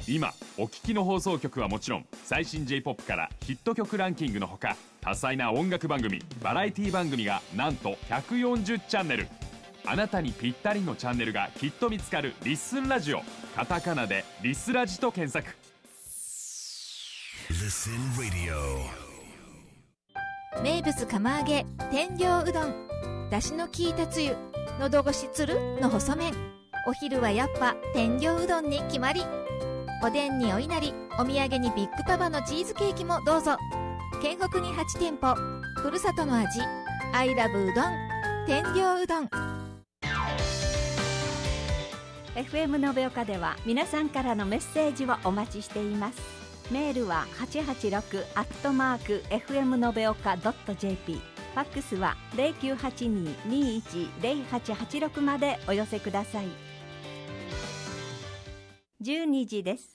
今お聞きの放送局はもちろん、最新 J-POP からヒット曲ランキングのほか、多彩な音楽番組、バラエティ番組がなんと140チャンネル。あなたにぴったりのチャンネルがきっと見つかるリッスンラジオ。カタカナでリスラジと検索。 Listen Radio。 名物釜揚げ天領うどん、だしの効いたつゆ、喉越しつるの細麺。お昼はやっぱ天領うどんに決まり。おでんにお稲荷、お土産にビッグパパのチーズケーキもどうぞ。県北に8店舗、ふるさとの味、アイラブうどん、天領うどん。 FM 延岡では皆さんからのメッセージをお待ちしています。メールは 886@fm 延岡 .jp、 ファックスは 0982-210886 までお寄せください。12時です。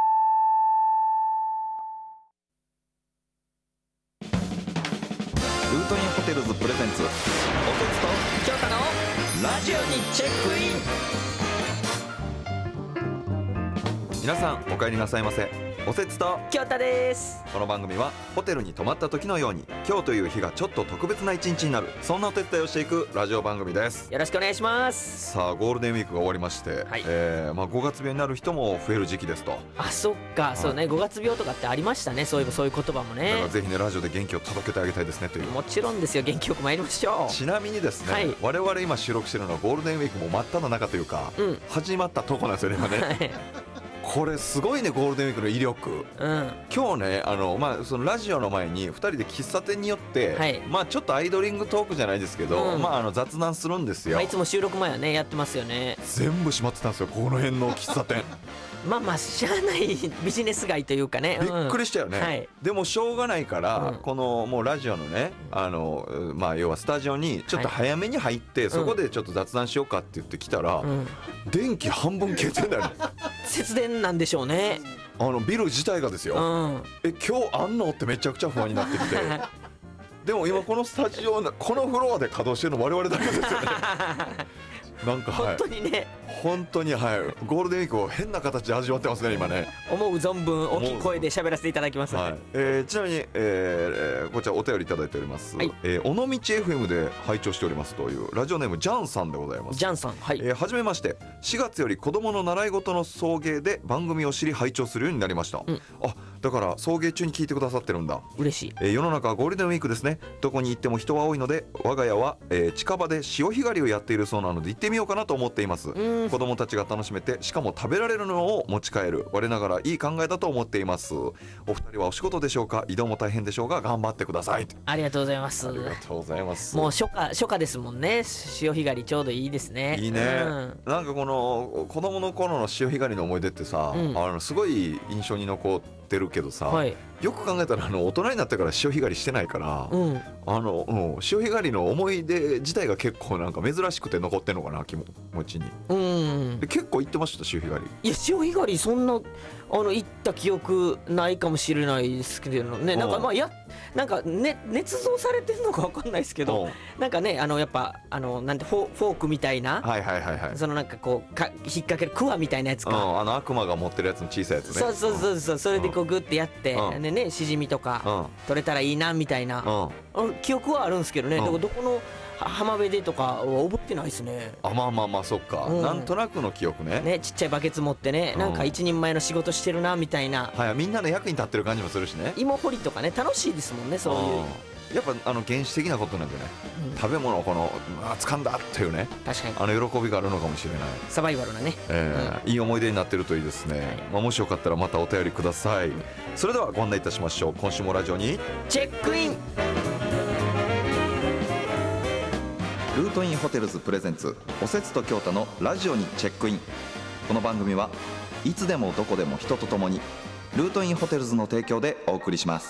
ルートインホテルズプレゼンツ、おせつと京太のラジオにチェックイン。皆さんお帰りなさいませ。おせつと京太です。 この番組はホテルに泊まった時のように、今日という日がちょっと特別な一日になる、そんなお手伝いをしていくラジオ番組です。 よろしくお願いします。 さあゴールデンウィークが終わりまして、 はい、 5月病になる人も増える時期ですと。 あ、そっか、そうね、5月病とかってありましたね。そういう言葉もね。 だからぜひね、ラジオで元気を届けてあげたいですねという。 もちろんですよ、元気よく参りましょう。 ちなみにですね、 はい、 我々今収録しているのはゴールデンウィークも真っ只中というか、始まったとこなんですよね今ね。これすごいね、ゴールデンウィークの威力、今日ね、そのラジオの前に2人で喫茶店によって、ちょっとアイドリングトークじゃないですけど、雑談するんですよ。 いつも収録前はねやってますよね。 全部閉まってたんですよ、この辺の喫茶店。 しゃあないビジネス街というかね、 びっくりしたよね、でもしょうがないから、このもうラジオのね、要はスタジオにちょっと早めに入って、そこでちょっと雑談しようかって言ってきたら、電気半分消えてんだよね。 節電なんでしょうね、 ビル自体がですよ、今日あんのってめちゃくちゃ不安になってきて。でも今このスタジオこのフロアで稼働してるの我々だけですよね。なんか、 本当にね、 本当にゴールデンウィークを変な形で味わってますね今ね。 思う存分大きい声で喋らせていただきます、ちなみに、こちらお便りいただいております、尾道 FM で拝聴しておりますというラジオネームジャンさんでございます。 ジャンさん、はじめまして。4月より子どもの習い事の送迎で番組を知り拝聴するようになりました、だから送迎中に聞いてくださってるんだ。 嬉しい。 世の中はゴールデンウィークですね。どこに行っても人は多いので、我が家は、近場で潮干狩りをやっているそうなので行ってみようかなと思っています。子供たちが楽しめて、しかも食べられるのを持ち帰る、我ながらいい考えだと思っています。お二人はお仕事でしょうか。移動も大変でしょうが頑張ってください。 ありがとうございます。 ありがとうございます。 もう初夏ですもんね。潮干狩りちょうどいいですね。 いいね、なんかこの子供の頃の潮干狩りの思い出ってさ、すごい印象に残ってるけどさ、よく考えたら大人になってから潮干狩りしてないから、潮干狩りの思い出自体が結構なんか珍しくて残ってんのかな、気持ちに。結構行ってました、潮干狩り。 いや、潮干狩りそんな行った記憶ないかもしれないですけどね。なんかなんかね、捏造されてるのか分かんないですけど、なんかね、やっぱなんてフォークみたいな、そのなんかこう引っ掛けるクワみたいなやつか、 悪魔が持ってるやつの小さいやつね。 そう、それでこうグッてやって、でね、シジミとか取れたらいいなみたいな記憶はあるんですけどね。だからどこの浜辺でとかは覚えてないですね。 そっか、なんとなくの記憶ね。 ちっちゃいバケツ持ってね、なんか一人前の仕事してるなみたいな、 みんなの役に立ってる感じもするしね。 芋掘りとかね、楽しいですもんね、そういう。 やっぱ原始的なことなんでね、食べ物を掴んだっていうね、 確かに喜びがあるのかもしれない。 サバイバルなね、 いい思い出になってるといいですね。もしよかったらまたお便りください。それではご案内いたしましょう。今週もラジオにチェックイン。 ルートインホテルズプレゼンツ、おせつと京太のラジオにチェックイン。この番組はいつでもどこでも人とともに、ルートインホテルズの提供でお送りします。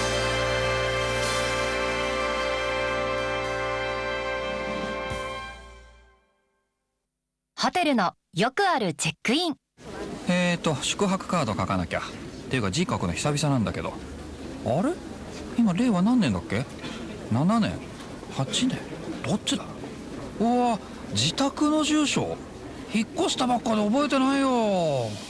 ホテルのよくあるチェックイン。 宿泊カード書かなきゃ。っていうか字書くの久々なんだけど。あれ、今令和何年だっけ。7年8年どっちだ。うわ、自宅の住所引っ越したばっかで覚えてないよ。